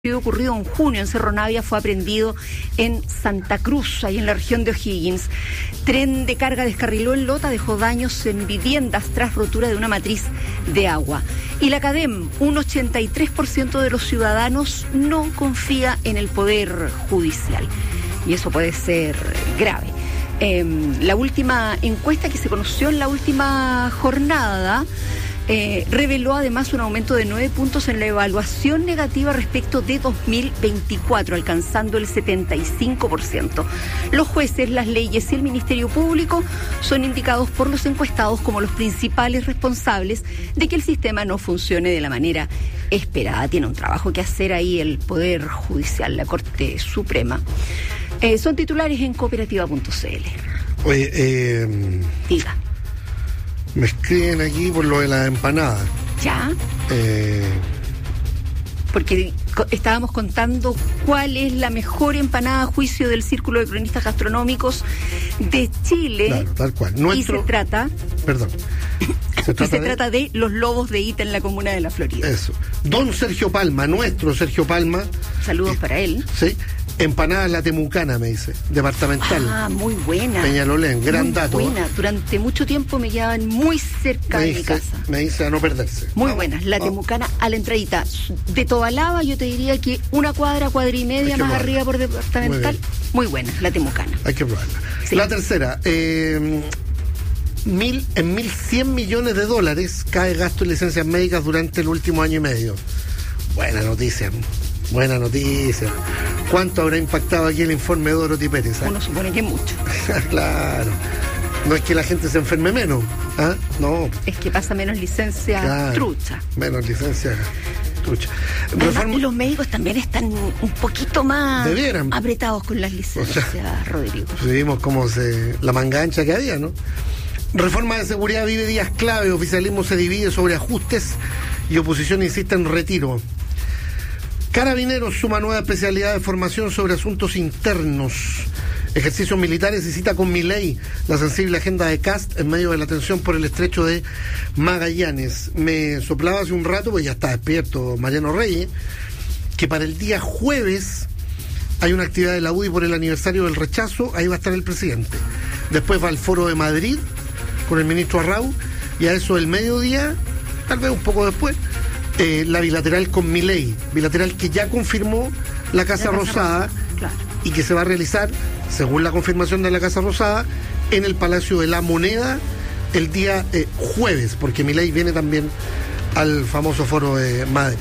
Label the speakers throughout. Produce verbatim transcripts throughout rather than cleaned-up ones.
Speaker 1: ocurrido en junio en Cerro Navia fue aprehendido en Santa Cruz, ahí en la región de O'Higgins. Tren de carga descarriló en Lota, dejó daños en viviendas tras rotura de una matriz de agua. Y la CADEM, un ochenta y tres por ciento de los ciudadanos no confía en el Poder Judicial. Y eso puede ser grave. Eh, la última encuesta que se conoció en la última jornada Eh, reveló además un aumento de nueve puntos en la evaluación negativa respecto de dos mil veinticuatro, alcanzando el setenta y cinco por ciento. Los jueces, las leyes y el Ministerio Público son indicados por los encuestados como los principales responsables de que el sistema no funcione de la manera esperada. Tiene un trabajo que hacer ahí el Poder Judicial, la Corte Suprema. Eh, son titulares en cooperativa punto c l.
Speaker 2: Oye, eh...
Speaker 1: Diga.
Speaker 2: Me escriben aquí por lo de la empanada.
Speaker 1: ¿Ya?
Speaker 2: Eh...
Speaker 1: Porque estábamos contando cuál es la mejor empanada a juicio del Círculo de Cronistas Gastronómicos de Chile.
Speaker 2: Claro, tal cual. Nuestro...
Speaker 1: Y se trata...
Speaker 2: Perdón. Se trata,
Speaker 1: y se
Speaker 2: de...
Speaker 1: trata de los Lobos de Ita en la comuna de La Florida.
Speaker 2: Eso. Don Sergio Palma, nuestro Sergio Palma.
Speaker 1: Saludos
Speaker 2: eh,
Speaker 1: para él.
Speaker 2: Sí. Empanada La Temucana, me dice, departamental.
Speaker 1: Ah, muy buena.
Speaker 2: Peñalolén, gran
Speaker 1: muy
Speaker 2: dato.
Speaker 1: buena. Durante mucho tiempo me quedaban muy cerca
Speaker 2: me
Speaker 1: de
Speaker 2: dice,
Speaker 1: mi casa.
Speaker 2: Me dice a no perderse.
Speaker 1: Muy
Speaker 2: vamos,
Speaker 1: buenas. La
Speaker 2: vamos.
Speaker 1: Temucana a la entradita. De Tobalaba yo te diría que una cuadra, cuadra y media más
Speaker 2: probarla.
Speaker 1: arriba por departamental. Muy, muy buena, La Temucana.
Speaker 2: Hay que probarla.
Speaker 1: Sí.
Speaker 2: La tercera, eh, mil, en mil cien millones de dólares cae gasto en licencias médicas durante el último año y medio. Buena noticia. Buena noticia. ¿Cuánto habrá impactado aquí el informe de Dorothy Pérez? ¿eh?
Speaker 1: Uno supone que mucho.
Speaker 2: Claro. No es que la gente se enferme menos. ¿Ah? No.
Speaker 1: Es que pasa menos licencia
Speaker 2: Claro.
Speaker 1: trucha.
Speaker 2: Menos licencia trucha.
Speaker 1: Además,
Speaker 2: Reforma...
Speaker 1: los médicos también están un poquito más
Speaker 2: Debieran.
Speaker 1: apretados con las licencias, o sea, Rodrigo.
Speaker 2: Pues vimos cómo se... la mangancha que había, ¿no? Reforma de seguridad vive días clave. Oficialismo se divide sobre ajustes y oposición insiste en retiro. Carabineros suma nueva especialidad de formación sobre asuntos internos. Ejercicios militares y cita con Milei la sensible agenda de Kast en medio de la tensión por el estrecho de Magallanes. Me soplaba hace un rato, pues ya está despierto Mariano Reyes, que para el día jueves hay una actividad de la U D I por el aniversario del rechazo. Ahí va a estar el presidente. Después va al foro de Madrid con el ministro Arrau, y a eso del mediodía, tal vez un poco después, Eh, la bilateral con Milei, bilateral que ya confirmó la Casa, la Casa Rosada, Rosada claro. Y que se va a realizar, según la confirmación de la Casa Rosada, en el Palacio de la Moneda el día eh, jueves, porque Milei viene también al famoso foro de Madrid.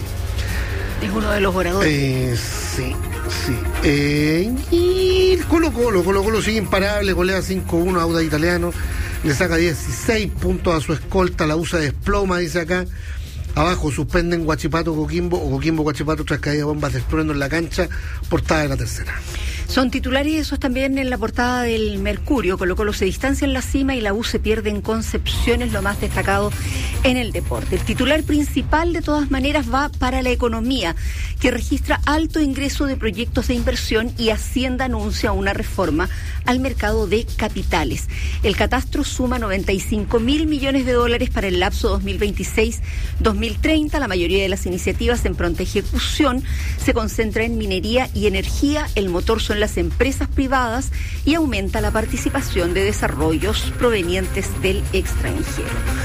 Speaker 1: Es uno de los oradores.
Speaker 2: Eh, sí, sí. Eh, y el Colo Colo, Colo Colo sigue imparable, golea cinco uno a Audax Italiano, le saca dieciséis puntos a su escolta, la U S A desploma, dice acá. Abajo suspenden Huachipato Coquimbo o Coquimbo Huachipato tras caída de bombas de estruendo en la cancha. Portada de La Tercera.
Speaker 1: Son titulares esos también en la portada del Mercurio. Colo Colo se distancia en la cima y la U se pierde en Concepción, es lo más destacado en el deporte. El titular principal de todas maneras va para la economía, que registra alto ingreso de proyectos de inversión y Hacienda anuncia una reforma al mercado de capitales. El catastro suma noventa y cinco mil millones de dólares para el lapso dos mil veintiséis dos mil treinta. La mayoría de las iniciativas en pronta ejecución se concentra en minería y energía. El motor son las empresas privadas y aumenta la participación de desarrollos provenientes del extranjero.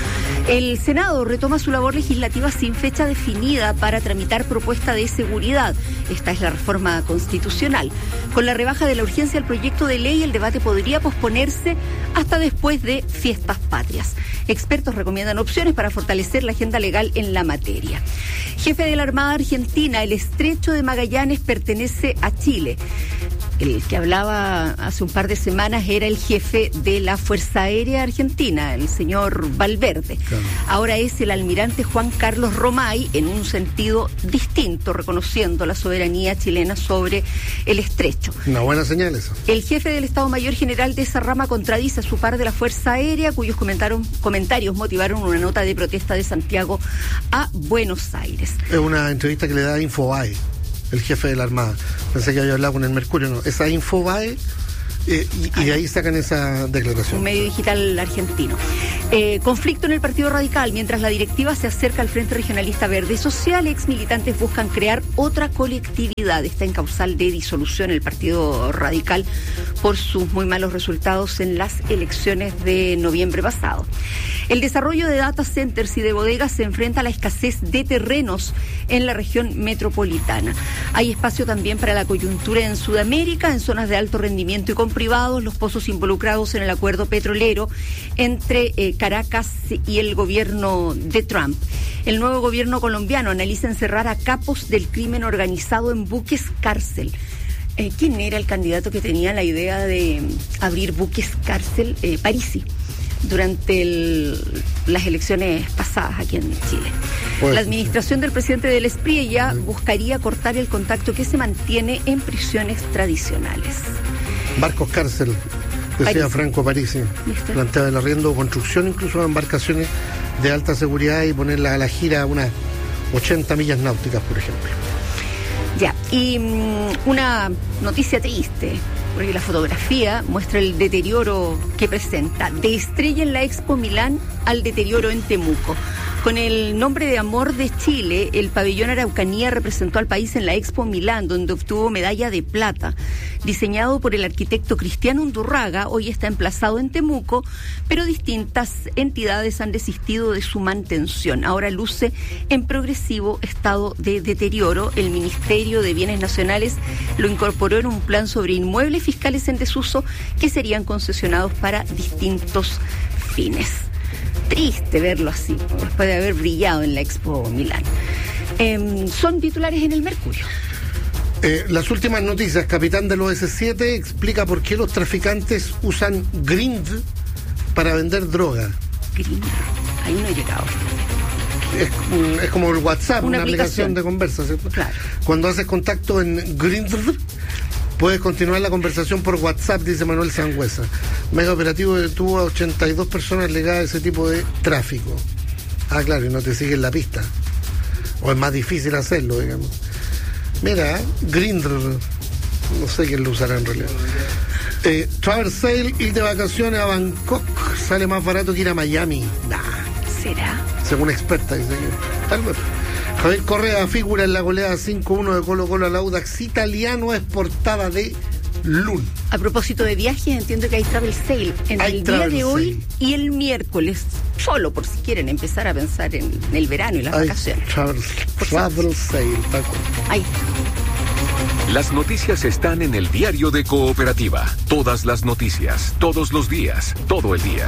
Speaker 1: El Senado retoma su labor legislativa sin fecha definida para tramitar propuesta de seguridad. Esta es la reforma constitucional. Con la rebaja de la urgencia del proyecto de ley, el debate podría posponerse hasta después de fiestas patrias. Expertos recomiendan opciones para fortalecer la agenda legal en la materia. Jefe de la Armada Argentina, el estrecho de Magallanes pertenece a Chile. El que hablaba hace un par de semanas era el jefe de la Fuerza Aérea Argentina, el señor Valverde. Claro. Ahora es el almirante Juan Carlos Romay, en un sentido distinto, reconociendo la soberanía chilena sobre el estrecho.
Speaker 2: Una buena señal eso.
Speaker 1: El jefe del Estado Mayor General de esa rama contradice a su par de la Fuerza Aérea, cuyos comentarios motivaron una nota de protesta de Santiago a Buenos Aires.
Speaker 2: Es una entrevista que le da Infobae, el jefe de la Armada. Pensé que había hablado con el Mercurio, no. Esa Infobae Eh, y, y de ahí sacan esa declaración.
Speaker 1: Un medio digital argentino. Eh, conflicto en el Partido Radical. Mientras la directiva se acerca al Frente Regionalista Verde Social, ex militantes buscan crear otra colectividad. Está en causal de disolución el Partido Radical por sus muy malos resultados en las elecciones de noviembre pasado. El desarrollo de data centers y de bodegas se enfrenta a la escasez de terrenos en la región metropolitana. Hay espacio también para la coyuntura en Sudamérica, en zonas de alto rendimiento y con privados, los pozos involucrados en el acuerdo petrolero entre eh, Caracas y el gobierno de Trump. El nuevo gobierno colombiano analiza encerrar a capos del crimen organizado en buques cárcel. Eh, ¿Quién era el candidato que tenía la idea de abrir buques cárcel? Eh, Parisi. Durante el, las elecciones pasadas aquí en Chile. Pues, la administración del presidente del Espriella sí. buscaría cortar el contacto que se mantiene en prisiones tradicionales.
Speaker 2: Barcos cárcel, decía Parisi. Franco Parisi, planteaba el arriendo o construcción incluso de embarcaciones de alta seguridad y ponerla a la gira a unas ochenta millas náuticas, por ejemplo.
Speaker 1: Ya, y um, una noticia triste, porque la fotografía muestra el deterioro que presenta. De estrella en la Expo Milán al deterioro en Temuco. Con el nombre de Amor de Chile, el pabellón Araucanía representó al país en la Expo Milán, donde obtuvo medalla de plata. Diseñado por el arquitecto Cristiano Undurraga, hoy está emplazado en Temuco, pero distintas entidades han desistido de su mantención. Ahora luce en progresivo estado de deterioro. El Ministerio de Bienes Nacionales lo incorporó en un plan sobre inmuebles fiscales en desuso que serían concesionados para distintos fines. Triste verlo así, después de haber brillado en la Expo Milán. Eh, son titulares en el Mercurio.
Speaker 2: Eh, las últimas noticias. Capitán de los ese siete explica por qué los traficantes usan Grindr para vender droga.
Speaker 1: Grindr, ahí no he llegado.
Speaker 2: Es, es como el WhatsApp, una, una aplicación. aplicación de conversa, ¿cierto?
Speaker 1: Claro.
Speaker 2: Cuando haces contacto en Grindr, puedes continuar la conversación por WhatsApp, dice Manuel Sangüesa. Mega operativo detuvo a ochenta y dos personas ligadas a ese tipo de tráfico. Ah, claro, y no te siguen la pista. O es más difícil hacerlo, digamos. Mira, Grindr, no sé quién lo usará en realidad. Eh, Travel Sale, ir de vacaciones a Bangkok sale más barato que ir a Miami. Nah.
Speaker 1: ¿Será?
Speaker 2: Según experta, dice que tal vez. Javier Correa figura en la goleada cinco uno de Colo Colo al Audax italiano, es portada de Lun.
Speaker 1: A propósito de viajes, entiendo que hay Travel Sale en hay el día de hoy sale. Y el miércoles, solo por si quieren empezar a pensar en el verano y las hay vacaciones.
Speaker 2: Travel, travel Sale,
Speaker 1: ahí.
Speaker 3: Las noticias están en el diario de Cooperativa. Todas las noticias, todos los días, todo el día.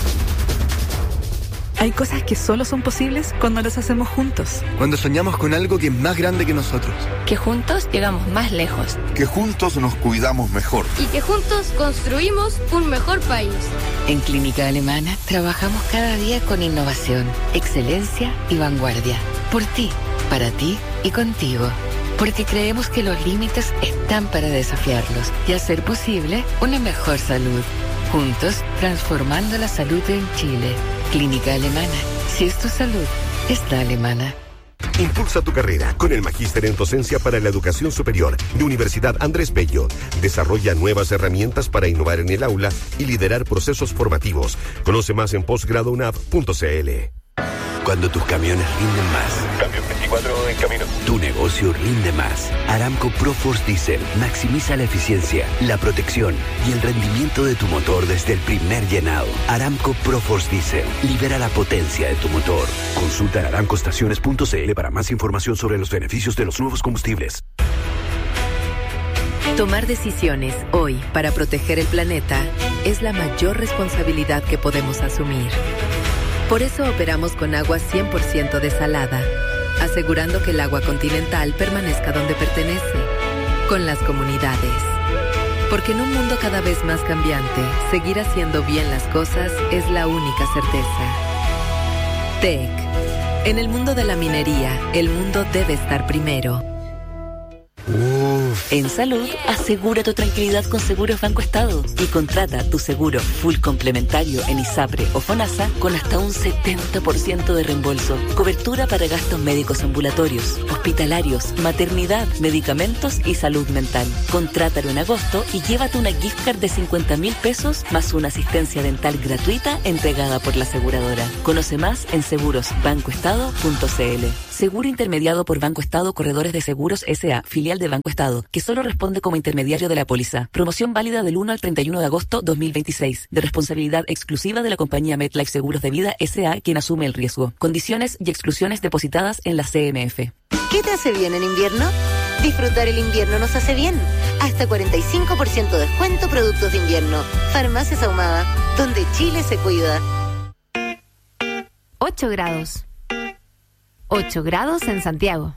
Speaker 4: Hay cosas que solo son posibles cuando las hacemos juntos.
Speaker 5: Cuando soñamos con algo que es más grande que nosotros.
Speaker 6: Que juntos llegamos más lejos.
Speaker 7: Que juntos nos cuidamos mejor.
Speaker 8: Y que juntos construimos un mejor país.
Speaker 6: En Clínica Alemana trabajamos cada día con innovación, excelencia y vanguardia. Por ti, para ti y contigo. Porque creemos que los límites están para desafiarlos y hacer posible una mejor salud. Juntos, transformando la salud en Chile. Clínica Alemana. Si es tu salud, es la alemana.
Speaker 9: Impulsa tu carrera con el Magíster en Docencia para la Educación Superior de Universidad Andrés Bello. Desarrolla nuevas herramientas para innovar en el aula y liderar procesos formativos. Conoce más en postgrado u n a v punto c l.
Speaker 10: Cuando tus camiones rinden más.
Speaker 11: Cambio veinticuatro en camino.
Speaker 10: Tu negocio rinde más. Aramco ProForce Diesel maximiza la eficiencia, la protección y el rendimiento de tu motor desde el primer llenado. Aramco ProForce Diesel libera la potencia de tu motor. Consulta aramco estaciones punto c l para más información sobre los beneficios de los nuevos combustibles.
Speaker 12: Tomar decisiones hoy para proteger el planeta es la mayor responsabilidad que podemos asumir. Por eso operamos con agua cien por ciento desalada, asegurando que el agua continental permanezca donde pertenece, con las comunidades. Porque en un mundo cada vez más cambiante, seguir haciendo bien las cosas es la única certeza. T E C. En el mundo de la minería, el mundo debe estar primero.
Speaker 5: Uff.
Speaker 11: En salud, asegura tu tranquilidad con Seguros Banco Estado y contrata tu seguro full complementario en ISAPRE o FONASA con hasta un setenta por ciento de reembolso. Cobertura para gastos médicos ambulatorios, hospitalarios, maternidad, medicamentos y salud mental. Contrátalo en agosto y llévate una gift card de cincuenta mil pesos más una asistencia dental gratuita entregada por la aseguradora. Conoce más en seguros banco estado punto c l. Seguro intermediado por Banco Estado Corredores de Seguros S A, filial de Banco Estado, que solo responde como intermediario de la póliza. Promoción válida del uno al treinta y uno de agosto dos mil veintiséis, de responsabilidad exclusiva de la compañía MetLife Seguros de Vida S A, quien asume el riesgo. Condiciones y exclusiones depositadas en la C M F.
Speaker 13: ¿Qué te hace bien en invierno? Disfrutar el invierno nos hace bien. Hasta cuarenta y cinco por ciento de descuento productos de invierno. Farmacias Ahumada, donde Chile se cuida.
Speaker 14: ocho grados. ocho grados en Santiago.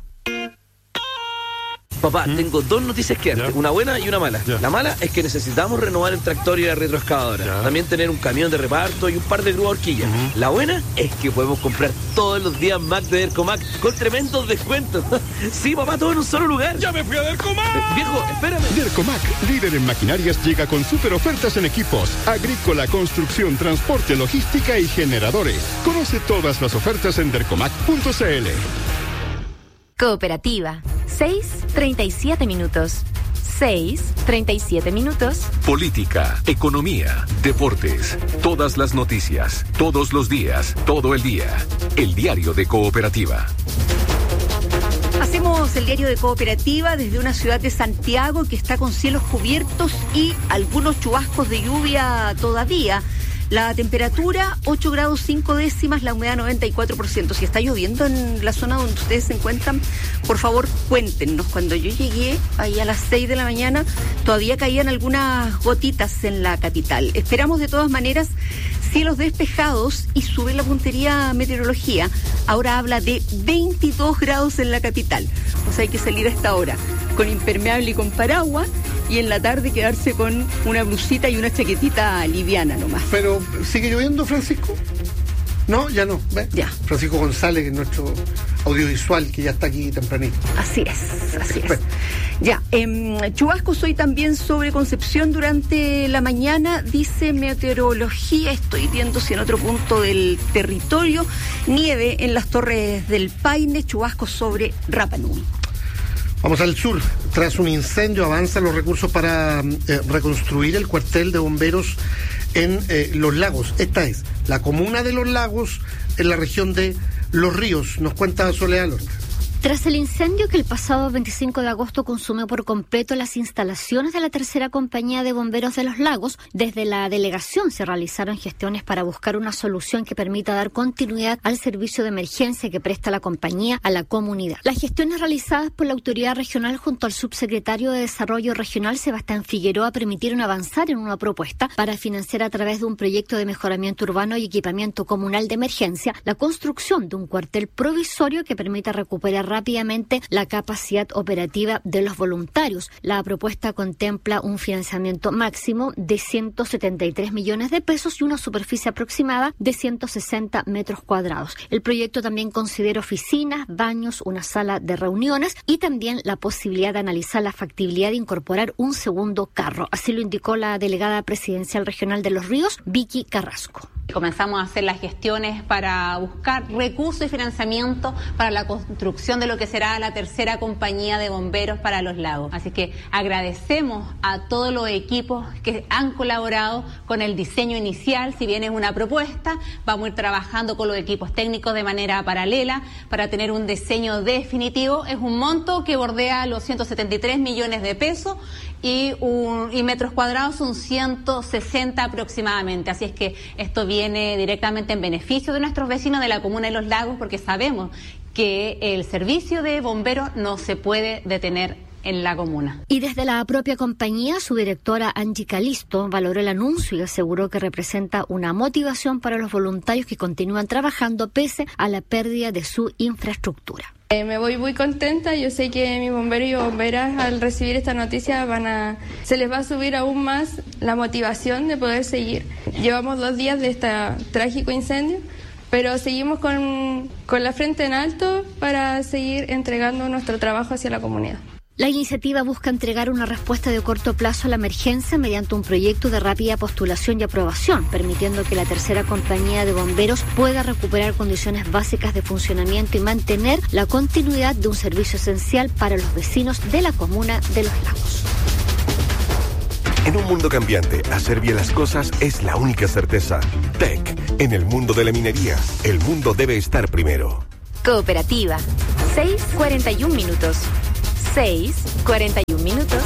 Speaker 15: Papá, ¿Mm? tengo dos noticias que darte, una buena y una mala. Ya. La mala es que necesitamos renovar el tractor y la retroexcavadora. Ya. También tener un camión de reparto y un par de grúas horquillas. Uh-huh. La buena es que podemos comprar todos los días Mac de Dercomac con tremendos descuentos. Sí, papá, todo en un solo lugar.
Speaker 16: ¡Ya me fui a Dercomac!
Speaker 15: Eh, viejo, espérame.
Speaker 16: Dercomac, líder en maquinarias, llega con super ofertas en equipos, agrícola, construcción, transporte, logística y generadores. Conoce todas las ofertas en dercomac punto c l.
Speaker 14: Cooperativa. seis, treinta y siete minutos. seis, treinta y siete minutos.
Speaker 3: Política, economía, deportes, todas las noticias, todos los días, todo el día. El diario de Cooperativa.
Speaker 1: Hacemos el diario de Cooperativa desde una ciudad de Santiago que está con cielos cubiertos y algunos chubascos de lluvia todavía. La temperatura, ocho grados cinco décimas, la humedad noventa y cuatro por ciento. Si está lloviendo en la zona donde ustedes se encuentran, por favor, cuéntenos. Cuando yo llegué, ahí a las seis de la mañana, todavía caían algunas gotitas en la capital. Esperamos de todas maneras cielos despejados y sube la puntería meteorología. Ahora habla de veintidós grados en la capital. O sea, hay que salir a esta hora con impermeable y con paraguas, y en la tarde quedarse con una blusita y una chaquetita liviana nomás.
Speaker 2: Pero, ¿sigue lloviendo, Francisco? No, ya no. ¿Ves?
Speaker 1: Ya.
Speaker 2: Francisco González, que es nuestro audiovisual, que ya está aquí tempranito.
Speaker 1: Así es, así es. Ya, eh, chubascos hoy también sobre Concepción durante la mañana, dice meteorología. Estoy viendo si en otro punto del territorio, nieve en las Torres del Paine, chubascos sobre Rapa Nui.
Speaker 2: Vamos al sur. Tras un incendio avanzan los recursos para eh, reconstruir el cuartel de bomberos en eh, Los Lagos. Esta es la comuna de Los Lagos, en la región de Los Ríos. Nos cuenta Soledad Lorca.
Speaker 17: Tras el incendio que el pasado veinticinco de agosto consumió por completo las instalaciones de la tercera compañía de bomberos de Los Lagos, desde la delegación se realizaron gestiones para buscar una solución que permita dar continuidad al servicio de emergencia que presta la compañía a la comunidad. Las gestiones realizadas por la autoridad regional junto al subsecretario de Desarrollo Regional Sebastián Figueroa permitieron avanzar en una propuesta para financiar a través de un proyecto de mejoramiento urbano y equipamiento comunal de emergencia la construcción de un cuartel provisorio que permita recuperar rápidamente la capacidad operativa de los voluntarios. La propuesta contempla un financiamiento máximo de ciento setenta y tres millones de pesos y una superficie aproximada de ciento sesenta metros cuadrados. El proyecto también considera oficinas, baños, una sala de reuniones y también la posibilidad de analizar la factibilidad de incorporar un segundo carro. Así lo indicó la delegada presidencial regional de Los Ríos, Vicky Carrasco.
Speaker 18: Comenzamos a hacer las gestiones para buscar recursos y financiamiento para la construcción de lo que será la tercera compañía de bomberos para Los Lagos. Así que agradecemos a todos los equipos que han colaborado con el diseño inicial. Si bien es una propuesta, vamos a ir trabajando con los equipos técnicos de manera paralela para tener un diseño definitivo. Es un monto que bordea los ciento setenta y tres millones de pesos y, un, y metros cuadrados son ciento sesenta aproximadamente. Así es que esto viene directamente en beneficio de nuestros vecinos de la comuna de Los Lagos, porque sabemos que el servicio de bomberos no se puede detener en la comuna.
Speaker 17: Y desde la propia compañía, su directora Angie Calisto valoró el anuncio y aseguró que representa una motivación para los voluntarios que continúan trabajando pese a la pérdida de su infraestructura.
Speaker 19: Eh, me voy muy contenta. Yo sé que mis bomberos y bomberas al recibir esta noticia van a, se les va a subir aún más la motivación de poder seguir. Llevamos dos días de este trágico incendio, pero seguimos con, con la frente en alto para seguir entregando nuestro trabajo hacia la comunidad.
Speaker 17: La iniciativa busca entregar una respuesta de corto plazo a la emergencia mediante un proyecto de rápida postulación y aprobación, permitiendo que la tercera compañía de bomberos pueda recuperar condiciones básicas de funcionamiento y mantener la continuidad de un servicio esencial para los vecinos de la comuna de Los Lagos.
Speaker 9: En un mundo cambiante, hacer bien las cosas es la única certeza. T E C, en el mundo de la minería, el mundo debe estar primero.
Speaker 14: Cooperativa, seis cuarenta y un minutos. seis cuarenta y un minutos.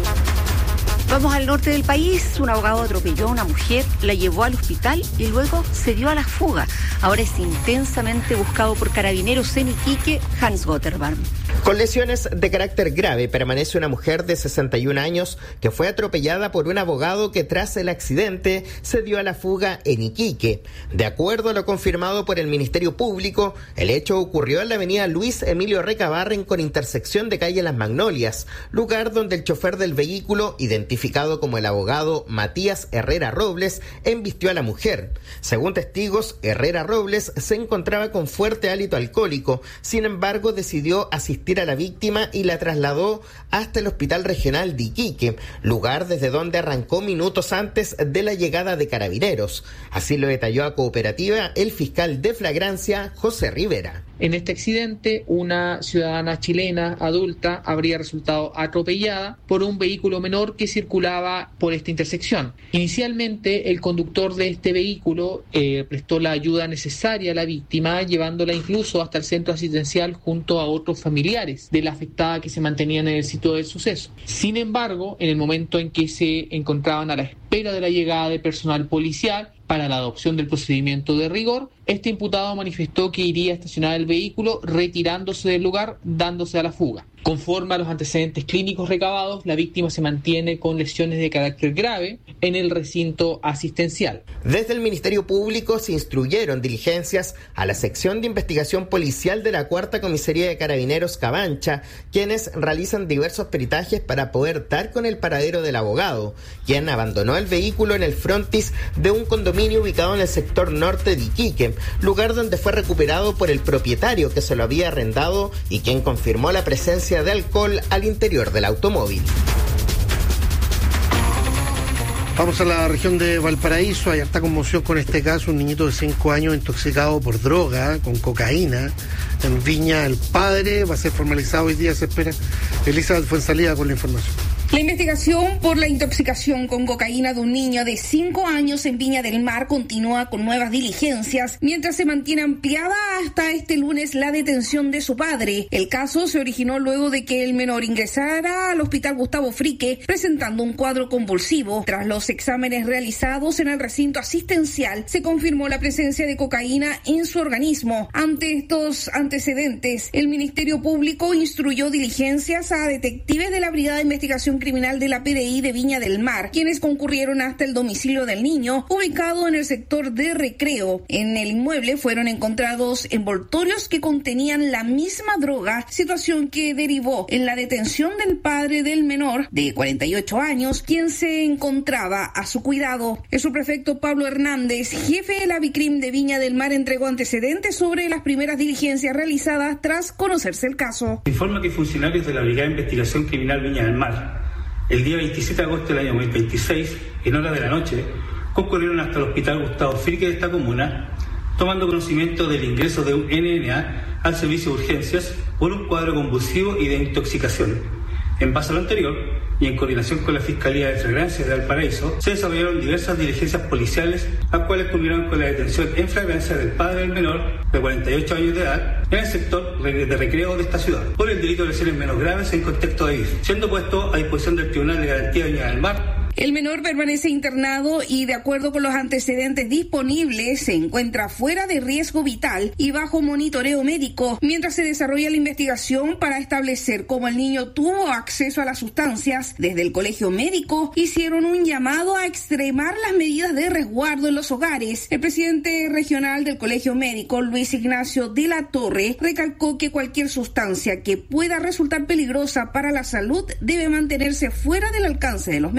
Speaker 1: Vamos al norte del país. Un abogado atropelló a una mujer, la llevó al hospital y luego se dio a la fuga. Ahora es intensamente buscado por carabineros en Iquique, Hans Gotterbarm.
Speaker 20: Con lesiones de carácter grave permanece una mujer de sesenta y un años que fue atropellada por un abogado que tras el accidente se dio a la fuga en Iquique. De acuerdo a lo confirmado por el Ministerio Público, el hecho ocurrió en la avenida Luis Emilio Recabarren con intersección de calle Las Magnolias, lugar donde el chofer del vehículo, identificado como el abogado Matías Herrera Robles, embistió a la mujer. Según testigos, Herrera Robles se encontraba con fuerte hálito alcohólico, sin embargo decidió asistir a la víctima y la trasladó hasta el Hospital Regional de Iquique, lugar desde donde arrancó minutos antes de la llegada de carabineros. Así lo detalló a Cooperativa el fiscal de flagrancia, José Rivera.
Speaker 21: En este accidente, una ciudadana chilena adulta habría resultado atropellada por un vehículo menor que circulaba por esta intersección. Inicialmente, el conductor de este vehículo eh, prestó la ayuda necesaria a la víctima, llevándola incluso hasta el centro asistencial junto a otros familiares de la afectada que se mantenían en el sitio del suceso. Sin embargo, en el momento en que se encontraban a la espera de la llegada de personal policial para la adopción del procedimiento de rigor, este imputado manifestó que iría a estacionar el vehículo retirándose del lugar, dándose a la fuga. Conforme a los antecedentes clínicos recabados, la víctima se mantiene con lesiones de carácter grave en el recinto asistencial.
Speaker 20: Desde el Ministerio Público se instruyeron diligencias a la sección de investigación policial de la Cuarta Comisaría de Carabineros Cabancha, quienes realizan diversos peritajes para poder dar con el paradero del abogado, quien abandonó el vehículo en el frontis de un condominio ubicado en el sector norte de Iquique, lugar donde fue recuperado por el propietario que se lo había arrendado y quien confirmó la presencia de alcohol al interior del automóvil.
Speaker 2: Vamos a la región de Valparaíso. Hay harta conmoción con este caso. Un niñito de cinco años intoxicado por droga, con cocaína, en Viña. El padre va a ser formalizado hoy día, se espera. Elizabeth Fuenzalida con la información.
Speaker 22: La investigación por la intoxicación con cocaína de un niño de cinco años en Viña del Mar continúa con nuevas diligencias, mientras se mantiene ampliada hasta este lunes la detención de su padre. El caso se originó luego de que el menor ingresara al hospital Gustavo Frique presentando un cuadro convulsivo. Tras los exámenes realizados en el recinto asistencial, se confirmó la presencia de cocaína en su organismo. Ante estos antecedentes, el Ministerio Público instruyó diligencias a detectives de la Brigada de Investigación Criminal de la P D I de Viña del Mar, quienes concurrieron hasta el domicilio del niño, ubicado en el sector de Recreo. En el inmueble fueron encontrados envoltorios que contenían la misma droga, situación que derivó en la detención del padre del menor, de cuarenta y ocho años, quien se encontraba a su cuidado. El subprefecto Pablo Hernández, jefe de la Vicrim de Viña del Mar, entregó antecedentes sobre las primeras diligencias realizadas tras conocerse el caso.
Speaker 23: Informa que funcionarios de la Brigada de Investigación Criminal Viña del Mar, el día veintisiete de agosto del año dos mil veintiséis, en horas de la noche, concurrieron hasta el hospital Gustavo Frique de esta comuna, tomando conocimiento del ingreso de un N N A al servicio de urgencias por un cuadro convulsivo y de intoxicación. En base a lo anterior, y en coordinación con la Fiscalía de Flagrancias de Valparaíso, se desarrollaron diversas diligencias policiales, las cuales culminaron con la detención en flagrancia del padre del menor, de cuarenta y ocho años de edad, en el sector de Recreo de esta ciudad, por el delito de lesiones menos graves en contexto de I F, siendo puesto a disposición del Tribunal de Garantía de Viña del Mar.
Speaker 22: El menor permanece internado y, de acuerdo con los antecedentes disponibles, se encuentra fuera de riesgo vital y bajo monitoreo médico, mientras se desarrolla la investigación para establecer cómo el niño tuvo acceso a las sustancias. Desde el colegio médico hicieron un llamado a extremar las medidas de resguardo en los hogares. El presidente regional del colegio médico, Luis Ignacio de la Torre, recalcó que cualquier sustancia que pueda resultar peligrosa para la salud debe mantenerse fuera del alcance de los menores.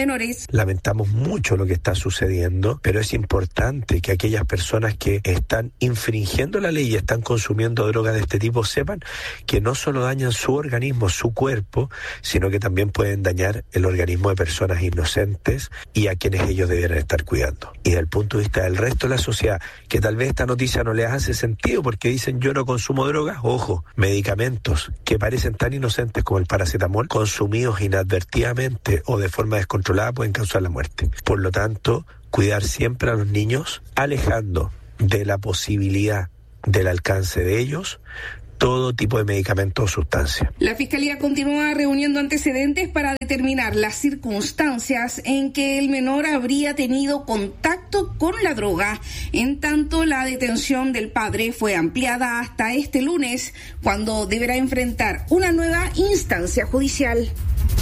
Speaker 4: lamentamos mucho lo que está sucediendo, pero es importante que aquellas personas que están infringiendo la ley y están consumiendo drogas de este tipo sepan que no solo dañan su organismo, su cuerpo, sino que también pueden dañar el organismo de personas inocentes y a quienes ellos debieran estar cuidando. Y desde el punto de vista del resto de la sociedad, que tal vez esta noticia no les hace sentido porque dicen yo no consumo drogas, ojo, medicamentos que parecen tan inocentes como el paracetamol, consumidos inadvertidamente o de forma descontrolada pueden causar la muerte. Por lo tanto, cuidar siempre a los niños, alejando de la posibilidad del alcance de ellos todo tipo de medicamentos o sustancias.
Speaker 22: La Fiscalía continúa reuniendo antecedentes para determinar las circunstancias en que el menor habría tenido contacto con la droga. En tanto, la detención del padre fue ampliada hasta este lunes, cuando deberá enfrentar una nueva instancia judicial.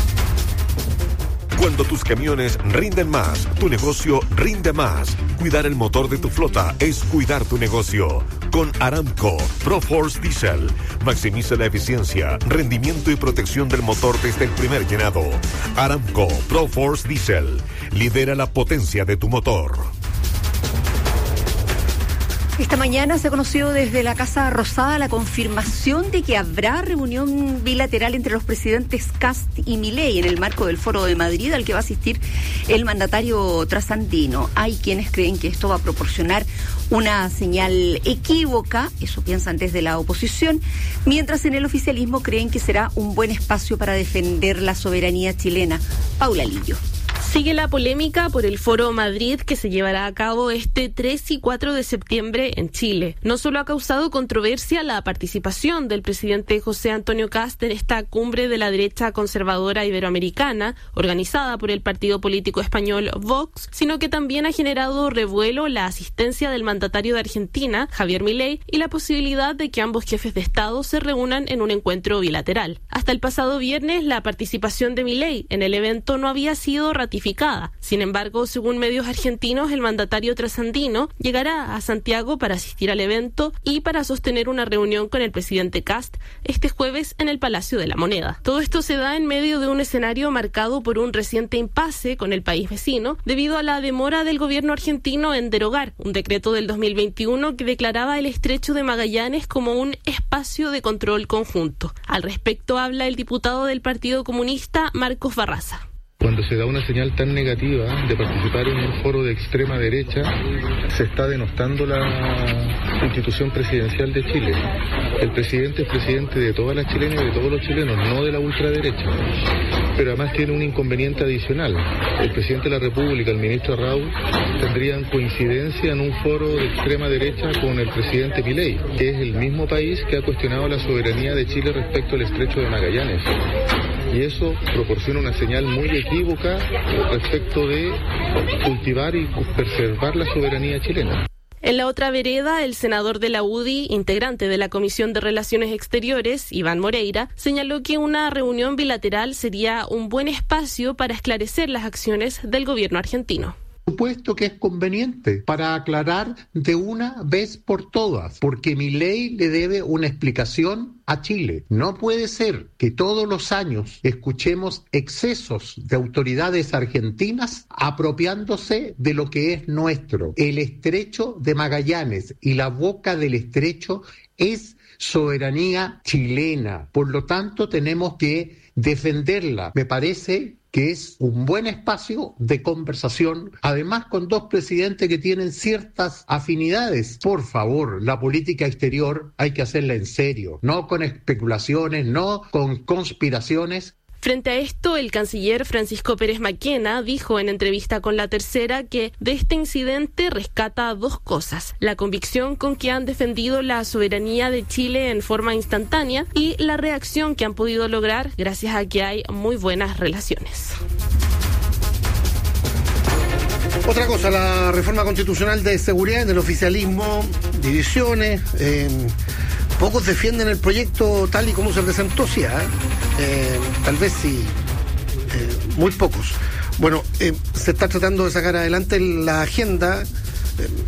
Speaker 9: Cuando tus camiones rinden más, tu negocio rinde más. Cuidar el motor de tu flota es cuidar tu negocio. Con Aramco ProForce Diesel, maximiza la eficiencia, rendimiento y protección del motor desde el primer llenado. Aramco ProForce Diesel, lidera la potencia de tu motor.
Speaker 1: Esta mañana se conoció desde la Casa Rosada la confirmación de que habrá reunión bilateral entre los presidentes Kast y Milei en el marco del Foro de Madrid al que va a asistir el mandatario trasandino. Hay quienes creen que esto va a proporcionar una señal equívoca, eso piensan desde la oposición, mientras en el oficialismo creen que será un buen espacio para defender la soberanía chilena. Paula Lillo.
Speaker 7: Sigue la polémica por el Foro Madrid que se llevará a cabo este tres y cuatro de septiembre en Chile. No solo ha causado controversia la participación del presidente José Antonio Kast en esta cumbre de la derecha conservadora iberoamericana, organizada por el partido político español Vox, sino que también ha generado revuelo la asistencia del mandatario de Argentina, Javier Milei, y la posibilidad de que ambos jefes de Estado se reúnan en un encuentro bilateral. Hasta el pasado viernes, la participación de Milei en el evento no había sido ratificada. Sin embargo, según medios argentinos, el mandatario trasandino llegará a Santiago para asistir al evento y para sostener una reunión con el presidente Kast este jueves en el Palacio de la Moneda. Todo esto se da en medio de un escenario marcado por un reciente impasse con el país vecino debido a la demora del gobierno argentino en derogar un decreto del dos mil veintiuno que declaraba el Estrecho de Magallanes como un espacio de control conjunto. Al respecto habla el diputado del Partido Comunista, Marcos Barraza.
Speaker 8: Cuando se da una señal tan negativa de participar en un foro de extrema derecha, se está denostando la institución presidencial de Chile. El presidente es presidente de todas las chilenas y de todos los chilenos, no de la ultraderecha. Pero además tiene un inconveniente adicional. El presidente de la República, el ministro Raúl, tendrían coincidencia en un foro de extrema derecha con el presidente Milei, que es el mismo país que ha cuestionado la soberanía de Chile respecto al Estrecho de Magallanes. Y eso proporciona una señal muy equívoca respecto de cultivar y preservar la soberanía chilena.
Speaker 7: En la otra vereda, el senador de la U D I, integrante de la Comisión de Relaciones Exteriores, Iván Moreira, señaló que una reunión bilateral sería un buen espacio para esclarecer las acciones del gobierno argentino.
Speaker 24: Supuesto que es conveniente para aclarar de una vez por todas, porque Milei le debe una explicación a Chile. No puede ser que todos los años escuchemos excesos de autoridades argentinas apropiándose de lo que es nuestro. El Estrecho de Magallanes y la boca del Estrecho es soberanía chilena. Por lo tanto, tenemos que defenderla. Me parece que es un buen espacio de conversación, además con dos presidentes que tienen ciertas afinidades. Por favor, la política exterior hay que hacerla en serio, no con especulaciones, no con conspiraciones.
Speaker 7: Frente a esto, el canciller Francisco Pérez Maquena dijo en entrevista con La Tercera que de este incidente rescata dos cosas: la convicción con que han defendido la soberanía de Chile en forma instantánea y la reacción que han podido lograr gracias a que hay muy buenas relaciones.
Speaker 2: Otra cosa, la reforma constitucional de seguridad en el oficialismo, divisiones, eh, pocos defienden el proyecto tal y como se presentó, sí, ¿eh? Eh, tal vez sí, eh, muy pocos. Bueno, eh, se está tratando de sacar adelante la agenda. Eh,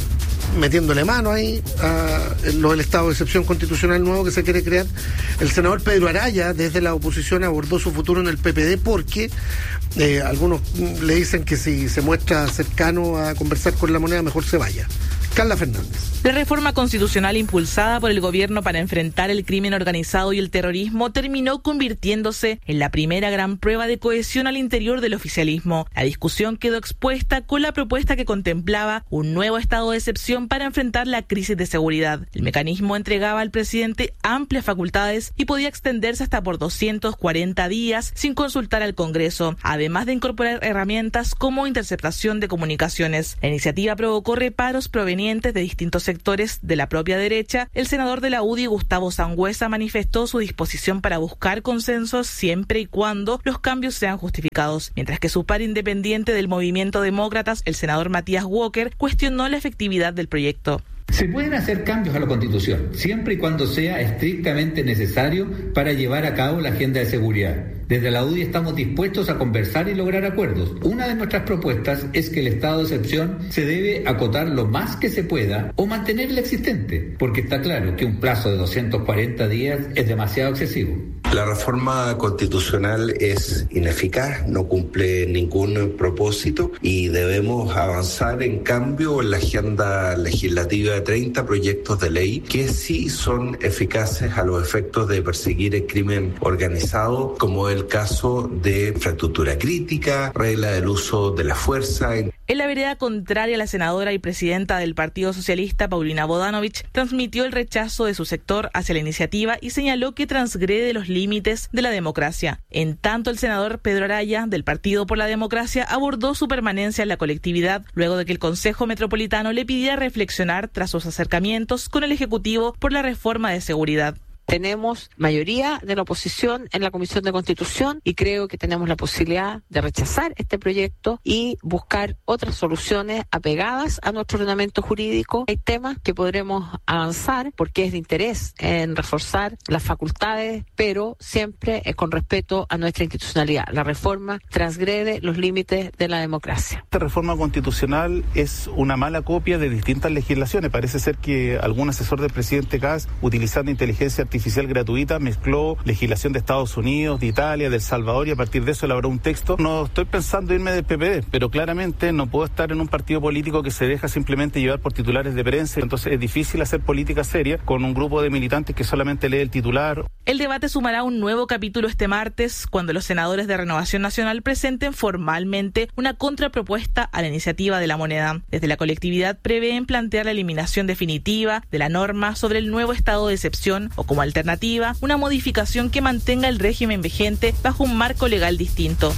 Speaker 2: metiéndole mano ahí a lo del estado de excepción constitucional nuevo que se quiere crear. El senador Pedro Araya, desde la oposición, abordó su futuro en el P P D porque eh, algunos le dicen que si se muestra cercano a conversar con la moneda, mejor se vaya. Carla Fernández.
Speaker 5: La reforma constitucional impulsada por el gobierno para enfrentar el crimen organizado y el terrorismo terminó convirtiéndose en la primera gran prueba de cohesión al interior del oficialismo. La discusión quedó expuesta con la propuesta que contemplaba un nuevo estado de excepción para enfrentar la crisis de seguridad. El mecanismo entregaba al presidente amplias facultades y podía extenderse hasta por doscientos cuarenta días sin consultar al Congreso, además de incorporar herramientas como interceptación de comunicaciones. La iniciativa provocó reparos provenientes de distintos sectores de la propia derecha. El senador de la U D I, Gustavo Sangüesa, manifestó su disposición para buscar consensos siempre y cuando los cambios sean justificados, mientras que su par independiente del movimiento Demócratas, el senador Matías Walker, cuestionó la efectividad del proyecto.
Speaker 6: Se pueden hacer cambios a la Constitución, siempre y cuando sea estrictamente necesario para llevar a cabo la agenda de seguridad. Desde la U D I estamos dispuestos a conversar y lograr acuerdos. Una de nuestras propuestas es que el estado de excepción se debe acotar lo más que se pueda o mantener el existente, porque está claro que un plazo de doscientos cuarenta días es demasiado excesivo.
Speaker 4: La reforma constitucional es ineficaz, no cumple ningún propósito y debemos avanzar en cambio en la agenda legislativa de treinta proyectos de ley que sí son eficaces a los efectos de perseguir el crimen organizado, como el caso de infraestructura crítica, regla del uso de la fuerza.
Speaker 5: En la vereda contraria, la senadora y presidenta del Partido Socialista, Paulina Bodanovich, transmitió el rechazo de su sector hacia la iniciativa y señaló que transgrede los límites de la democracia. En tanto, el senador Pedro Araya, del Partido por la Democracia, abordó su permanencia en la colectividad luego de que el Consejo Metropolitano le pidiera reflexionar tras sus acercamientos con el Ejecutivo por la reforma de seguridad.
Speaker 10: Tenemos mayoría de la oposición en la Comisión de Constitución y creo que tenemos la posibilidad de rechazar este proyecto y buscar otras soluciones apegadas a nuestro ordenamiento jurídico. Hay temas que podremos avanzar porque es de interés en reforzar las facultades, pero siempre es con respeto a nuestra institucionalidad. La reforma transgrede los límites de la democracia.
Speaker 12: Esta reforma constitucional es una mala copia de distintas legislaciones. Parece ser que algún asesor del presidente Kast, utilizando inteligencia artificial artificial gratuita, mezcló legislación de Estados Unidos, de Italia, de El Salvador y a partir de eso elaboró un texto. No estoy pensando irme del P P D, pero claramente no puedo estar en un partido político que se deja simplemente llevar por titulares de prensa, entonces es difícil hacer política seria con un grupo de militantes que solamente lee el titular.
Speaker 5: El debate sumará un nuevo capítulo este martes cuando los senadores de Renovación Nacional presenten formalmente una contrapropuesta a la iniciativa de la moneda. Desde la colectividad prevén plantear la eliminación definitiva de la norma sobre el nuevo estado de excepción o como alternativa, una modificación que mantenga el régimen vigente bajo un marco legal distinto.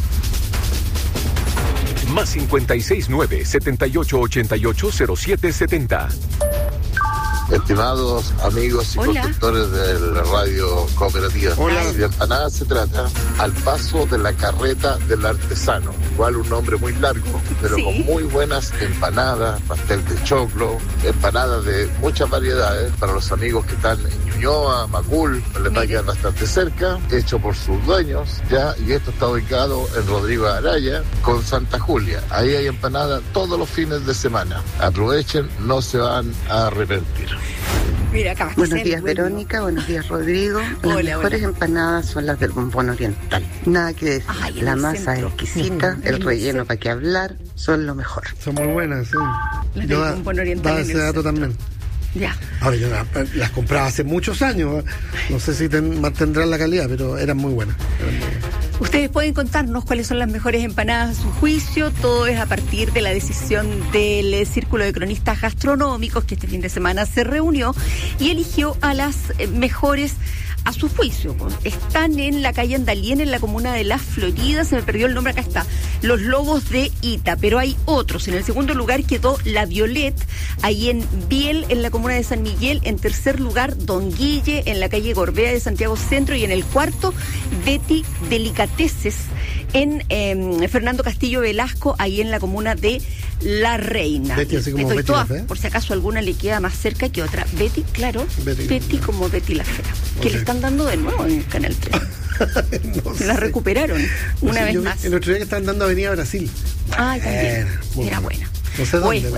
Speaker 3: Más cincuenta y seis nueve, setenta y ocho ochenta y ocho, cero siete setenta.
Speaker 25: Estimados amigos y
Speaker 1: Hola.
Speaker 25: conductores de la radio cooperativa.
Speaker 2: Hola.
Speaker 25: De empanada se trata al paso de la carreta del artesano. Igual un nombre muy largo, pero
Speaker 1: Sí.
Speaker 25: con muy buenas empanadas, pastel de choclo, empanadas de muchas variedades para los amigos que están en Ñuñoa, Macul, le va a quedar bastante cerca, hecho por sus dueños, ya, y esto está ubicado en Rodrigo Araya con Santa Julia. Ahí hay empanadas todos los fines de semana. Aprovechen, no se van a arrepentir.
Speaker 1: Mira, acá.
Speaker 26: Buenos días, Verónica. Buenos días, Rodrigo. Las
Speaker 1: Hola,
Speaker 26: mejores
Speaker 1: hola.
Speaker 26: empanadas son las del bombón oriental. Nada que decir.
Speaker 1: Ay, en
Speaker 26: La
Speaker 1: el
Speaker 26: masa
Speaker 1: centro.
Speaker 26: es exquisita,
Speaker 1: En
Speaker 26: el
Speaker 1: el
Speaker 26: relleno
Speaker 1: centro.
Speaker 26: para qué hablar, son lo mejor.
Speaker 2: Son muy buenas, sí.
Speaker 1: Las
Speaker 2: Yo
Speaker 1: del
Speaker 2: da-
Speaker 1: bombón oriental
Speaker 2: daba
Speaker 1: en
Speaker 2: ese
Speaker 1: el
Speaker 2: dato también.
Speaker 1: Ya.
Speaker 2: Ahora, yo la- las compraba hace muchos años. ¿eh? No sé si ten- mantendrán la calidad, pero eran muy buenas. Eran muy buenas.
Speaker 1: Ustedes pueden contarnos cuáles son las mejores empanadas a su juicio. Todo es a partir de la decisión del eh, Círculo de Cronistas Gastronómicos, que este fin de semana se reunió y eligió a las eh, mejores a su juicio. Están en la calle Andalien, en la comuna de Las Floridas. Se me perdió el nombre, acá está. Los Lobos de Ita, pero hay otros. En el segundo lugar quedó La Violet, ahí en Biel, en la comuna de San Miguel. En tercer lugar, Don Guille, en la calle Gorbea de Santiago Centro. Y en el cuarto, Betty Delicateces, en eh, Fernando Castillo Velasco, ahí en la comuna de La Reina.
Speaker 2: Betty, así como
Speaker 1: Estoy
Speaker 2: Betty
Speaker 1: toda,
Speaker 2: la Fea.
Speaker 1: por si acaso alguna le queda más cerca que otra. Betty, claro.
Speaker 2: Betty.
Speaker 1: Betty, como Betty la Fea. Que
Speaker 2: Ok.
Speaker 1: le están dando de nuevo en Canal tres.
Speaker 2: No
Speaker 1: La
Speaker 2: sé.
Speaker 1: recuperaron
Speaker 2: No
Speaker 1: una
Speaker 2: sé,
Speaker 1: vez
Speaker 2: yo vi
Speaker 1: más.
Speaker 2: El otro día que estaban dando Avenida Brasil.
Speaker 1: Ay, también.
Speaker 2: Era muy
Speaker 1: Era
Speaker 2: buena.
Speaker 1: buena.
Speaker 2: No sé
Speaker 1: Muy
Speaker 2: dónde.
Speaker 1: buena.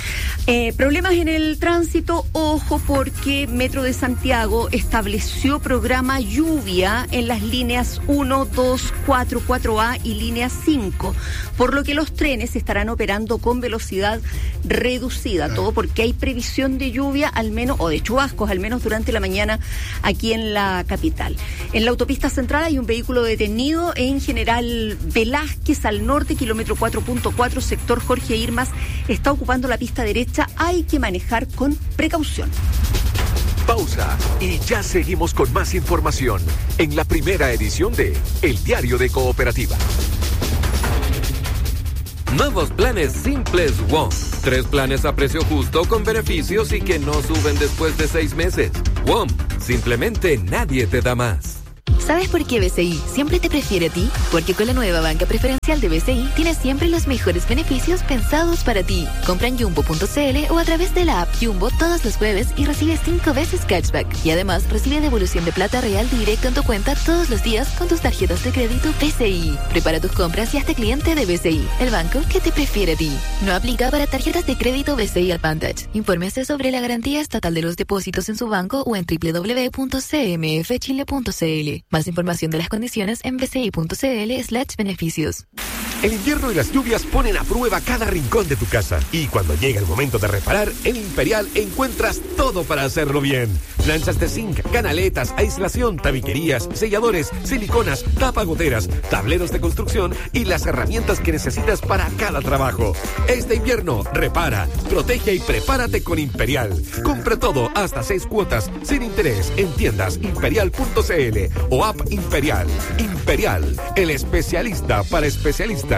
Speaker 1: Eh, problemas en el tránsito, ojo, porque Metro de Santiago estableció programa lluvia en las líneas uno, dos, cuatro, cuatro A y línea cinco, por lo que los trenes estarán operando con velocidad reducida, todo porque hay previsión de lluvia, al menos, o de chubascos, al menos durante la mañana aquí en la capital. En la autopista central hay un vehículo detenido en General Velázquez al norte, kilómetro cuatro punto cuatro, sector Jorge Irmas, está ocupando la pista derecha, hay que manejar con precaución.
Speaker 3: Pausa y ya seguimos con más información en la primera edición de El Diario de Cooperativa.
Speaker 11: Nuevos planes simples WOM. Tres planes a precio justo con beneficios y que no suben después de seis meses. WOM, simplemente nadie te da más.
Speaker 13: ¿Sabes por qué B C I siempre te prefiere a ti? Porque con la nueva banca preferencial de B C I tienes siempre los mejores beneficios pensados para ti. Compra en jumbo punto c l o a través de la app Jumbo todos los jueves y recibe cinco veces cashback. Y además recibe devolución de plata real directo en tu cuenta todos los días con tus tarjetas de crédito B C I. Prepara tus compras y hazte cliente de B C I, el banco que te prefiere a ti. No aplica para tarjetas de crédito B C I Advantage. Infórmese sobre la garantía estatal de los depósitos en su banco o en doble u doble u doble u punto c m f chile punto c l. Más información de las condiciones en bci.cl slash beneficios.
Speaker 9: El invierno y las lluvias ponen a prueba cada rincón de tu casa. Y cuando llega el momento de reparar, en Imperial encuentras todo para hacerlo bien. Planchas de zinc, canaletas, aislación, tabiquerías, selladores, siliconas, tapagoteras, tableros de construcción y las herramientas que necesitas para cada trabajo. Este invierno, repara, protege y prepárate con Imperial. Compra todo hasta seis cuotas sin interés en tiendas imperial punto c l o app Imperial. Imperial, el especialista para especialistas.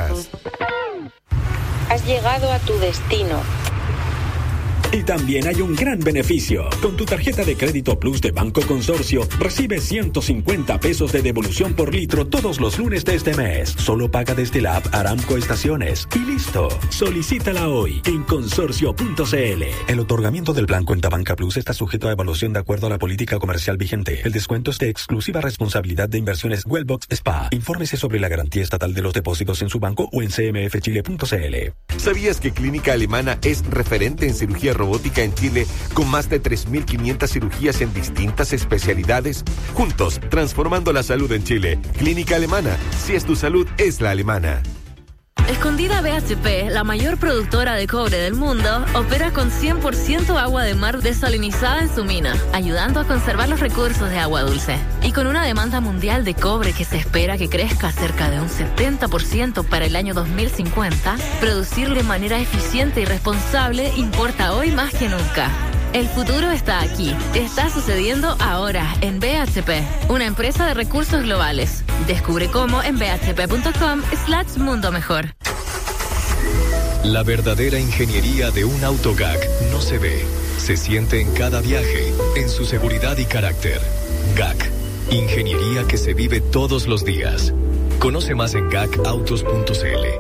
Speaker 15: Has llegado a tu destino.
Speaker 16: Y también hay un gran beneficio. Con tu tarjeta de crédito Plus de Banco Consorcio, recibes ciento cincuenta pesos de devolución por litro todos los lunes de este mes. Solo paga desde la app Aramco Estaciones. Y listo. Solicítala hoy en consorcio punto c l. El otorgamiento del plan Cuenta Banca Plus está sujeto a evaluación de acuerdo a la política comercial vigente. El descuento es de exclusiva responsabilidad de Inversiones Wellbox Spa. Infórmese sobre la garantía estatal de los depósitos en su banco o en c m f chile punto c l.
Speaker 9: ¿Sabías que Clínica Alemana es referente en cirugía robótica en Chile con más de tres mil quinientas cirugías en distintas especialidades? Juntos, transformando la salud en Chile. Clínica Alemana. Si es tu salud, es la alemana.
Speaker 18: Escondida B H P, la mayor productora de cobre del mundo, opera con cien por ciento agua de mar desalinizada en su mina, ayudando a conservar los recursos de agua dulce. Y con una demanda mundial de cobre que se espera que crezca cerca de un setenta por ciento para el año dos mil cincuenta, producir de manera eficiente y responsable importa hoy más que nunca. El futuro está aquí. Está sucediendo ahora en B H P, una empresa de recursos globales. Descubre cómo en b h p punto com slash mundo mejor.
Speaker 3: La verdadera ingeniería de un auto G A C no se ve, se siente en cada viaje, en su seguridad y carácter. G A C, ingeniería que se vive todos los días. Conoce más en gac autos punto c l.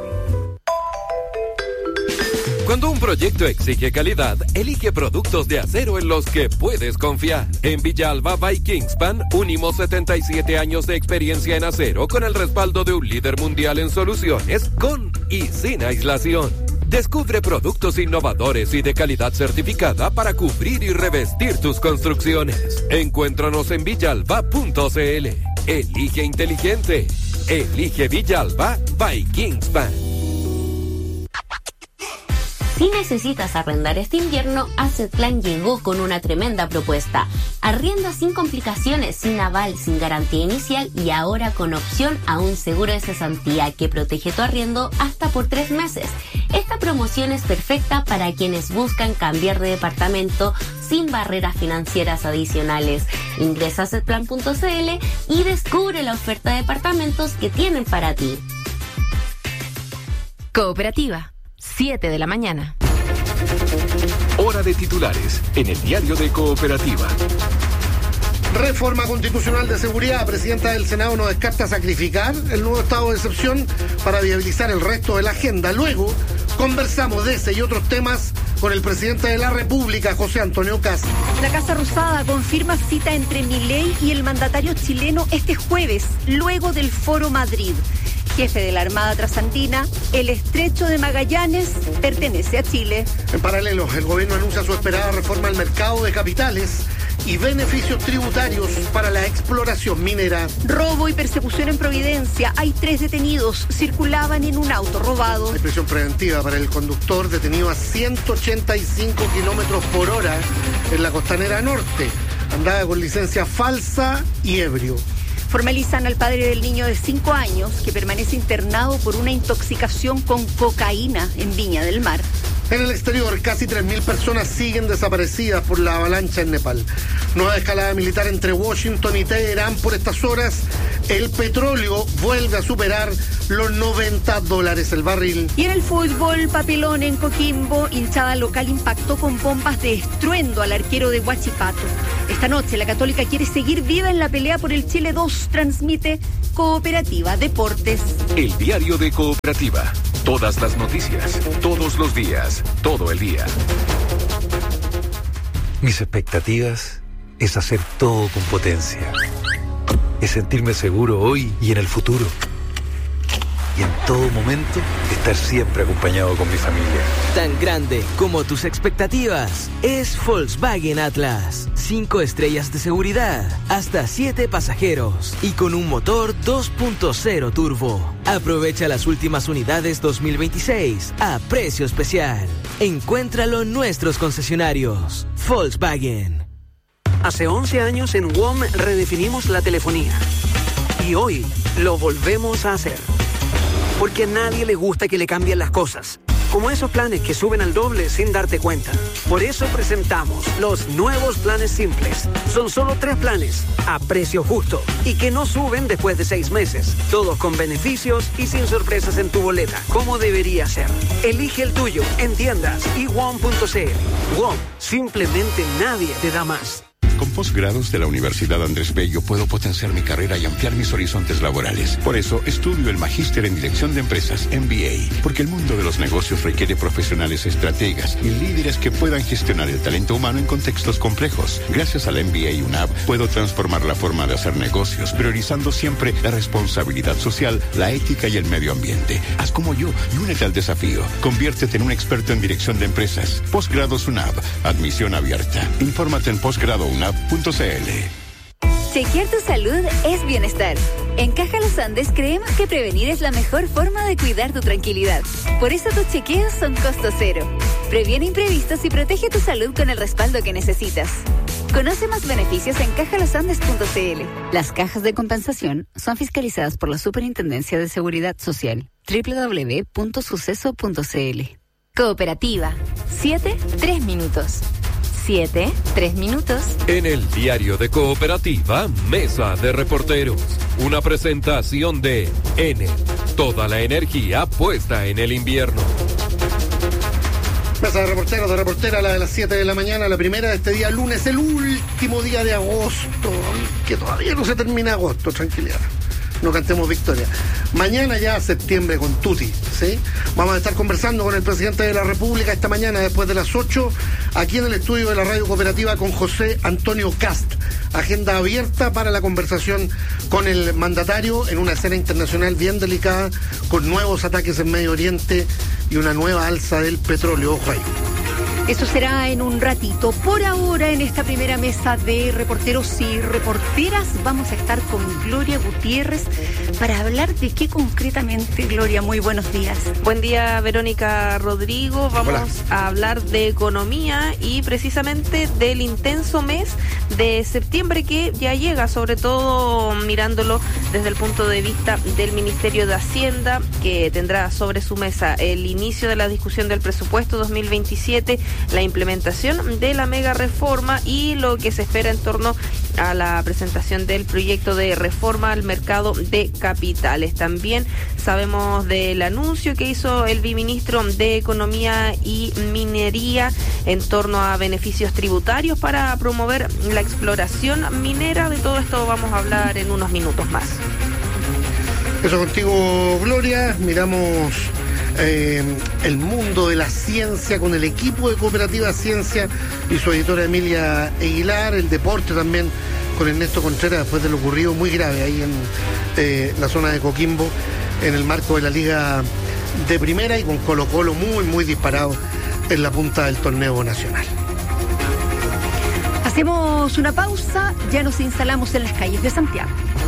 Speaker 11: Cuando un proyecto exige calidad, elige productos de acero en los que puedes confiar. En Villalba by Kingspan, unimos setenta y siete años de experiencia en acero con el respaldo de un líder mundial en soluciones, con y sin aislación. Descubre productos innovadores y de calidad certificada para cubrir y revestir tus construcciones. Encuéntranos en villalba punto c l. Elige inteligente. Elige Villalba by Kingspan.
Speaker 19: Si necesitas arrendar este invierno, Assetplan llegó con una tremenda propuesta. Arrienda sin complicaciones, sin aval, sin garantía inicial y ahora con opción a un seguro de cesantía que protege tu arriendo hasta por tres meses. Esta promoción es perfecta para quienes buscan cambiar de departamento sin barreras financieras adicionales. Ingresa a assetplan punto c l y descubre la oferta de departamentos que tienen para ti.
Speaker 14: Cooperativa. siete de la mañana.
Speaker 3: Hora de titulares en el Diario de Cooperativa.
Speaker 2: Reforma constitucional de seguridad. Presidenta del Senado no descarta sacrificar el nuevo estado de excepción para viabilizar el resto de la agenda. Luego conversamos de ese y otros temas con el presidente de la República, José Antonio Kast.
Speaker 1: La Casa Rosada confirma cita entre Milei y el mandatario chileno este jueves, luego del Foro Madrid. jefe de la Armada Trasandina, el estrecho de Magallanes pertenece a Chile.
Speaker 2: En paralelo, el gobierno anuncia su esperada reforma al mercado de capitales y beneficios tributarios para la exploración minera.
Speaker 1: Robo y persecución en Providencia. Hay tres detenidos. Circulaban en un auto robado.
Speaker 2: Hay prisión preventiva para el conductor detenido a ciento ochenta y cinco kilómetros por hora en la Costanera Norte. Andaba con licencia falsa y ebrio.
Speaker 1: Formalizan al padre del niño de cinco años que permanece internado por una intoxicación con cocaína en Viña del Mar.
Speaker 2: En el exterior, casi tres mil personas siguen desaparecidas por la avalancha en Nepal. Nueva escalada militar entre Washington y Teherán por estas horas. El petróleo vuelve a superar los noventa dólares el barril.
Speaker 1: Y en el fútbol, papelón en Coquimbo, hinchada local impactó con bombas de estruendo al arquero de Huachipato. Esta noche la Católica quiere seguir viva en la pelea por el Chile dos. Transmite Cooperativa Deportes.
Speaker 3: El diario de Cooperativa. Todas las noticias, todos los días, todo el día.
Speaker 15: Mis expectativas es hacer todo con potencia. Es sentirme seguro hoy y en el futuro. Y en todo momento estar siempre acompañado con mi familia.
Speaker 17: Tan grande como tus expectativas es Volkswagen Atlas. Cinco estrellas de seguridad, hasta siete pasajeros y con un motor dos punto cero turbo. Aprovecha las últimas unidades dos mil veintiséis a precio especial. Encuéntralo en nuestros concesionarios. Volkswagen.
Speaker 20: Hace once años en W O M redefinimos la telefonía. Y hoy lo volvemos a hacer. Porque a nadie le gusta que le cambien las cosas. Como esos planes que suben al doble sin darte cuenta. Por eso presentamos los nuevos planes simples. Son solo tres planes, a precio justo, y que no suben después de seis meses. Todos con beneficios y sin sorpresas en tu boleta, como debería ser. Elige el tuyo en tiendas y W O M punto c l. W O M, simplemente nadie te da más.
Speaker 21: Con posgrados de la Universidad Andrés Bello puedo potenciar mi carrera y ampliar mis horizontes laborales. Por eso estudio el Magíster en Dirección de Empresas, M B A, porque el mundo de los negocios requiere profesionales estrategas y líderes que puedan gestionar el talento humano en contextos complejos. Gracias al M B A UNAV puedo transformar la forma de hacer negocios, priorizando siempre la responsabilidad social, la ética y el medio ambiente. Haz como yo y únete al desafío. Conviértete en un experto en dirección de empresas. Posgrados UNAV, admisión abierta. Infórmate en posgrado unab punto c l.
Speaker 13: Chequear tu salud es bienestar. En Caja Los Andes creemos que prevenir es la mejor forma de cuidar tu tranquilidad. Por eso tus chequeos son costo cero. Previene imprevistos y protege tu salud con el respaldo que necesitas. Conoce más beneficios en caja los andes punto c l. Las cajas de compensación son fiscalizadas por la Superintendencia de Seguridad Social. doble u doble u doble u punto suceso punto c l.
Speaker 14: Cooperativa. Siete, tres minutos. Siete, tres minutos.
Speaker 11: En el diario de Cooperativa, Mesa de Reporteros. Una presentación de N. Toda la energía puesta en el invierno.
Speaker 2: Mesa de reporteros, de reportera, la de las siete de la mañana, la primera de este día lunes, el último día de agosto, que todavía no se termina agosto, tranquilidad. No cantemos victoria. Mañana ya septiembre con Tuti, ¿sí? Vamos a estar conversando con el presidente de la República esta mañana después de las ocho, aquí en el estudio de la Radio Cooperativa con José Antonio Cast. Agenda abierta para la conversación con el mandatario en una escena internacional bien delicada, con nuevos ataques en Medio Oriente y una nueva alza del petróleo. Ojo ahí.
Speaker 1: Eso será en un ratito. Por ahora, en esta primera mesa de reporteros y reporteras, vamos a estar con Gloria Gutiérrez para hablar de qué concretamente. Gloria, muy buenos días.
Speaker 7: Buen día, Verónica Rodrigo. Vamos Hola. a hablar de economía y precisamente del intenso mes de septiembre que ya llega, sobre todo mirándolo desde el punto de vista del Ministerio de Hacienda, que tendrá sobre su mesa el inicio de la discusión del presupuesto dos mil veintisiete, la implementación de la mega reforma y lo que se espera en torno a la presentación del proyecto de reforma al mercado de capitales. También sabemos del anuncio que hizo el viceministro de Economía y Minería en torno a beneficios tributarios para promover la exploración minera. De todo esto vamos a hablar en unos minutos más.
Speaker 2: Eso contigo, Gloria. Miramos Eh, el mundo de la ciencia con el equipo de Cooperativa Ciencia y su editora Emilia Aguilar, el deporte también con Ernesto Contreras después de lo ocurrido muy grave ahí en eh, la zona de Coquimbo en el marco de la Liga de Primera y con Colo-Colo muy, muy disparado en la punta del torneo nacional.
Speaker 1: Hacemos una pausa, ya nos instalamos en las calles de Santiago.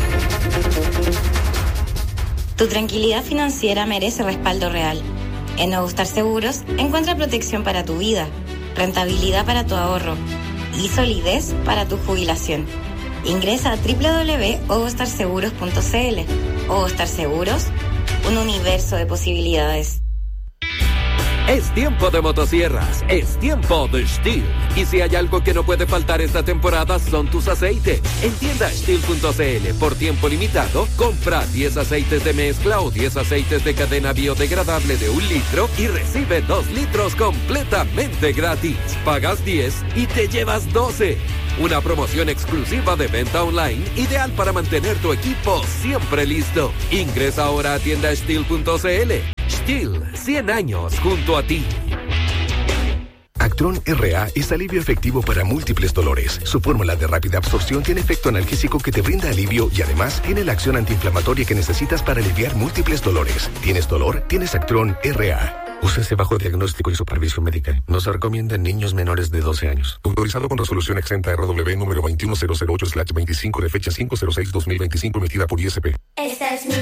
Speaker 4: Tu tranquilidad financiera merece respaldo real. En Nuevo Star Seguros encuentra protección para tu vida, rentabilidad para tu ahorro y solidez para tu jubilación. Ingresa a doble u doble u doble u punto ovostar seguros punto c l. Ovostar Seguros, un universo de posibilidades.
Speaker 11: Es tiempo de motosierras, es tiempo de Stihl. Y si hay algo que no puede faltar esta temporada son tus aceites. En tienda Stihl punto c l, por tiempo limitado, compra diez aceites de mezcla o diez aceites de cadena biodegradable de un litro y recibe dos litros completamente gratis. Pagas diez y te llevas doce. Una promoción exclusiva de venta online, ideal para mantener tu equipo siempre listo. Ingresa ahora a tienda Stihl punto c l. Stihl, cien años junto a ti.
Speaker 6: Actron R A es alivio efectivo para múltiples dolores. Su fórmula de rápida absorción tiene efecto analgésico que te brinda alivio y además tiene la acción antiinflamatoria que necesitas para aliviar múltiples dolores. ¿Tienes dolor? Tienes Actron R A. Úsese bajo diagnóstico y supervisión médica. No se recomienda en niños menores de doce años. Autorizado con resolución exenta R W número veintiuno mil ocho slash veinticinco de fecha cinco cero seis dos mil veinticinco emitida por I S P.
Speaker 8: Esta es mi